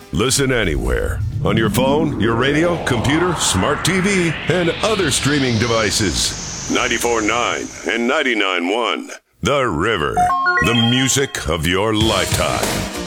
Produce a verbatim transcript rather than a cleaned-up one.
Listen anywhere on your phone, your radio, computer, smart T V, and other streaming devices. ninety-four point nine and ninety-nine point one. The River. The music of your lifetime.